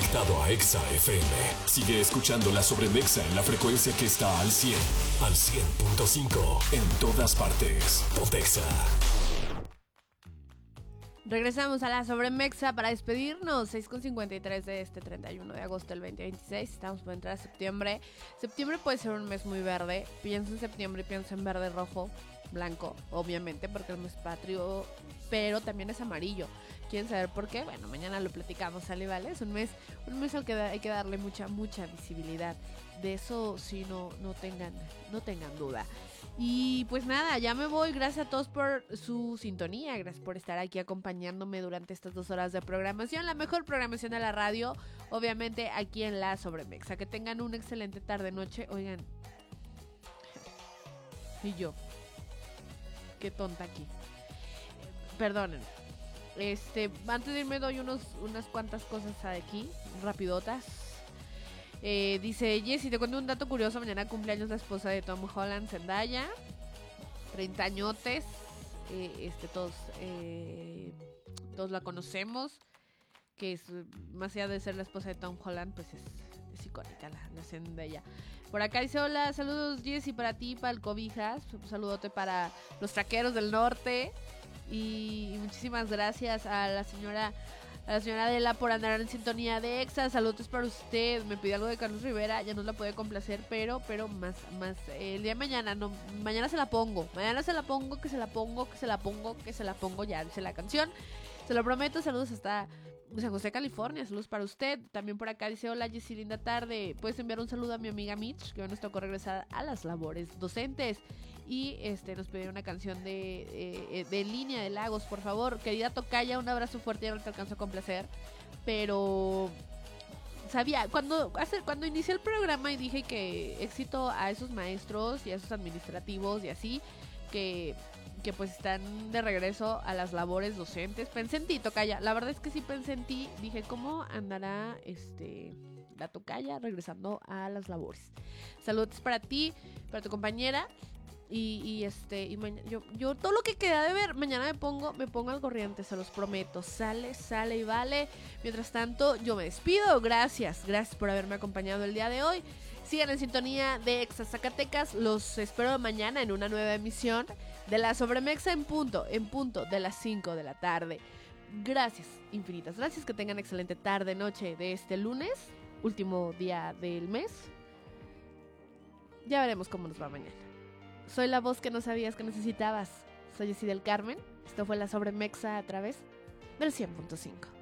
conectado a Exa FM. Sigue escuchando la Sobremexa en la frecuencia que está al 100, al 100.5, en todas partes. Pontexa. Regresamos a la Sobremexa para despedirnos. 6:53 de este 31 de agosto del 2026. Estamos por entrar a septiembre. Septiembre puede ser un mes muy verde. Pienso en septiembre y pienso en verde, rojo, blanco, obviamente, porque es el mes patrio, pero también es amarillo. ¿Quieren saber por qué? Bueno, mañana lo platicamos, ¿sale? ¿Vale? Es un mes al que hay que darle mucha visibilidad. De eso sí, no tengan duda. Y pues nada, ya me voy. Gracias a todos por su sintonía. Gracias por estar aquí acompañándome durante estas 2 horas de programación. La mejor programación de la radio, obviamente aquí en la Sobremexa. Que tengan una excelente tarde-noche. Oigan. Y yo. Qué tonta aquí. Perdonen. Antes de irme doy unas cuantas cosas aquí, rapidotas. Dice Jessy, te cuento un dato curioso. Mañana cumpleaños la esposa de Tom Holland, Zendaya. 30 añotes. Todos la conocemos. Que es, más allá de ser la esposa de Tom Holland, pues es icónica la Zendaya. Por acá dice, hola, saludos Jessy para ti, para el Cobijas. Un saludote para los traqueros del norte. Y muchísimas gracias a la señora Adela por andar en sintonía de Exa. Saludos para usted. Me pidió algo de Carlos Rivera, ya no la puede complacer, pero más el día de mañana, no, mañana se la pongo, que se la pongo, ya dice la canción. Se lo prometo. Saludos hasta San José, California. Saludos para usted. También por acá dice, hola Jessy, linda tarde. Puedes enviar un saludo a mi amiga Mitch, que hoy nos tocó regresar a las labores docentes. Y nos pidieron una canción de Línea de Lagos, por favor. Querida tocaya, un abrazo fuerte. Ya no te alcanzo a complacer, pero sabía, cuando inicié el programa y dije que éxito a esos maestros y a esos administrativos y así, que pues están de regreso a las labores docentes. Pensé en ti, tocaya. La verdad es que sí pensé en ti. Dije, ¿cómo andará la tocaya regresando a las labores? Saludos para ti, para tu compañera. Y yo todo lo que queda de ver, mañana me pongo al corriente, se los prometo. Sale y vale. Mientras tanto, yo me despido. Gracias por haberme acompañado el día de hoy. Sigan en sintonía de Exa Zacatecas. Los espero mañana en una nueva emisión de la Sobremexa en punto de las 5 de la tarde. Gracias, infinitas gracias. Que tengan excelente tarde, noche de este lunes, último día del mes. Ya veremos cómo nos va mañana. Soy la voz que no sabías que necesitabas. Soy Jessy del Carmen. Esto fue la Sobremexa a través del 100.5.